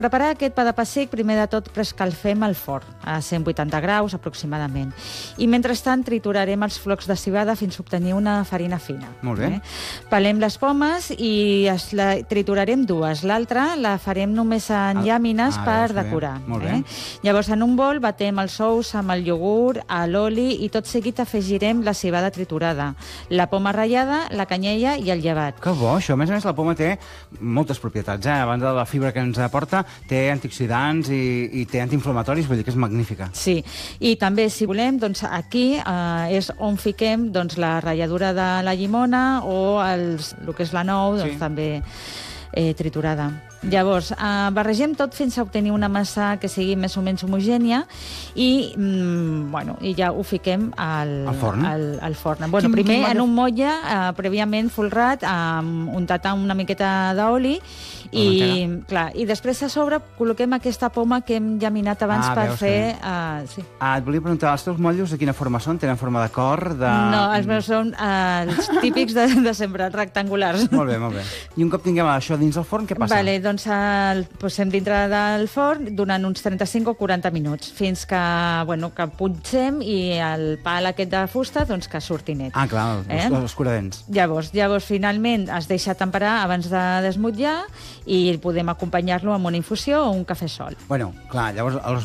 preparar aquest pa de pessic, primer de tot preescalfem el forn a 180 graus aproximadament. I mentrestant triturarem els flocs de civada fins a obtenir una farina fina. Molt bé. Pelem les pomes i triturarem dues. L'altra la farem només en llàmines per decorar. Molt bé. Llavors, en un bol batem els ous amb el iogurt, l'oli i tot seguit afegirem la civada triturada, la poma ratllada, la canyella i el llevat. Que bo, això. A més, la poma té moltes propietats. A banda de la fibra que ens aporta, té antioxidants i té antiinflamatoris, vull dir que és magnífica. Sí, i també, si volem, doncs aquí és on fiquem doncs, la ratlladura de la llimona o el que és la nou, doncs, també triturada. Llavors, barregem tot fins a obtenir una massa que sigui més o menys homogènia i ja ho fiquem al forn. Primer en un motlle prèviament folrat, untat amb una miqueta d'oli i després a sobre col·loquem aquesta poma que hem llaminat abans per fer... Et volia preguntar, els teus motllos de quina forma són? Tenen forma de cor? No, els meus són els típics de sempre, rectangulars. Molt bé, molt bé. I un cop tinguem això dins el forn, què passa? Vale, doncs el posem dintre del forn durant uns 35 o 40 minuts, fins que punxem i el pal aquest de fusta doncs que surti net. Ah, clar, els curadents. Llavors, finalment es deixa temperar abans de desmotllar i podem acompanyar-lo amb una infusió o un cafè sol. Bueno, clar, llavors els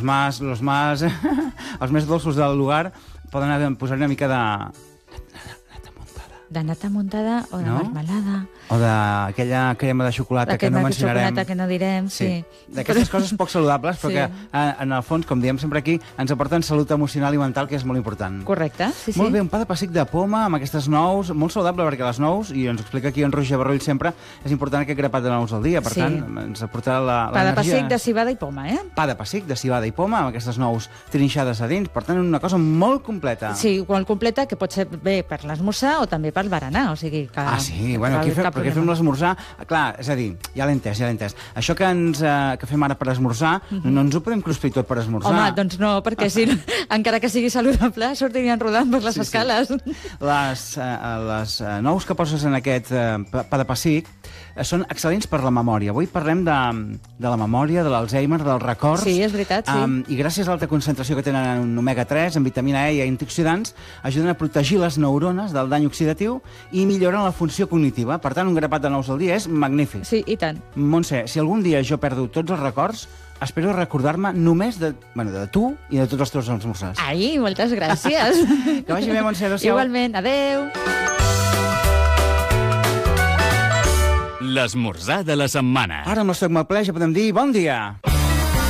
més dolços del lugar poden posar una mica de nata muntada o de marmelada. O d'aquella crema de xocolata que no mencionarem. Xocolata que no direm, sí. D'aquestes coses poc saludables, però que en el fons, com diem sempre aquí, ens aporten salut emocional i mental, que és molt important. Correcte, sí. Molt bé, un pa de pessic de poma amb aquestes nous, molt saludable, perquè les nous, i ens explica aquí en Roger Barroll sempre, és important aquest grapat de nous al dia, per tant, ens aporta l'energia. Pa de pessic de civada i poma, Pa de pessic de civada i poma, amb aquestes nous trinxades a dins, per tant, una cosa molt completa. Sí, molt completa, que pot ser bé per l'esmorzar o també per berenar, o sigui que... sí, bueno, perquè fem l'esmorzar... Clar, és a dir, ja l'he entès. Això que fem ara per esmorzar, no ens ho podem cruspir tot per esmorzar. Home, doncs no, perquè si encara que sigui saludable, sortirien rodant per les escales. Les nous que poses en aquest pa de pessic són excel·lents per la memòria. Avui parlem de la memòria, de l'Alzheimer, dels records. Sí, és veritat, sí. I gràcies a l'alta concentració que tenen en omega-3, en vitamina E i antioxidants, ajuden a protegir les neurones del dany oxidatiu i milloren la funció cognitiva. Per tant, un grapat de nous al dia és magnífic. Sí, i tant. Montse, si algun dia jo perdo tots els records, espero recordar-me només de tu i de tots els teus esmorzars. Ai, moltes gràcies. Que vagi bé, Montse. Adéu-siau. Igualment, adéu. L'esmorzar de la setmana. Ara amb el Soc Malple ja podem dir bon dia.